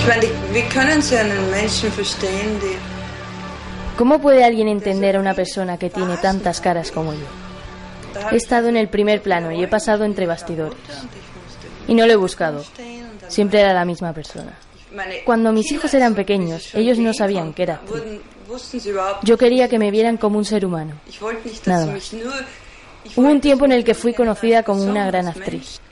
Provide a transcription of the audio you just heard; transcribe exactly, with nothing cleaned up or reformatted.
¿Cómo puede alguien entender a una persona que tiene tantas caras como yo? He estado en el primer plano y he pasado entre bastidores. Y no lo he buscado. Siempre era la misma persona. Cuando mis hijos eran pequeños, ellos no sabían que era actriz. Yo quería que me vieran como un ser humano. Nada más. Hubo un tiempo en el que fui conocida como una gran actriz.